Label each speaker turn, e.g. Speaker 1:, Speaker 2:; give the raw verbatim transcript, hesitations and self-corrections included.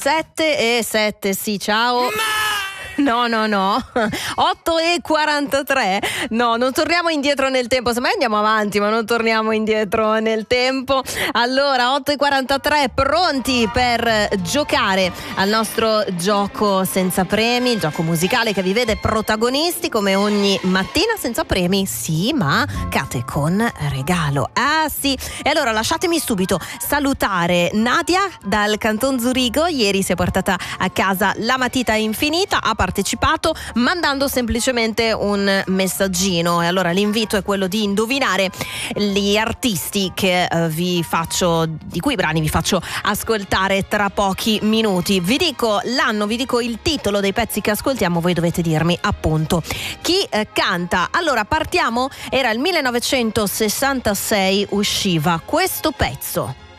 Speaker 1: sette e sette, sì, ciao. No, no, no. otto e quarantatré. No, non torniamo indietro nel tempo. Semmai andiamo avanti, ma non torniamo indietro nel tempo. Allora, otto e quarantatré, pronti per giocare al nostro gioco senza premi, il gioco musicale che vi vede protagonisti come ogni mattina, senza premi, sì, ma cate con regalo. Ah, sì. E allora lasciatemi subito salutare Nadia dal Canton Zurigo. Ieri si è portata a casa la matita infinita, ha partecipato mandando semplicemente un messaggino, e allora l'invito è quello di indovinare gli artisti che eh, vi faccio, di cui brani vi faccio ascoltare tra pochi minuti. Vi dico l'anno, vi dico il titolo dei pezzi che ascoltiamo, voi dovete dirmi appunto chi eh, canta. Allora partiamo, era il millenovecentosessantasei, usciva questo pezzo.